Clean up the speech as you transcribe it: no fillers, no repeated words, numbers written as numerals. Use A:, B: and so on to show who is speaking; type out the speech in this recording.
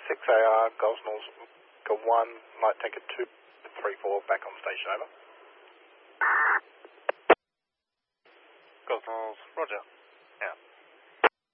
A: 6AR, Gosnells, Go 1, Light Tanker 234, back on station, over.
B: Gosnells, roger. Yeah.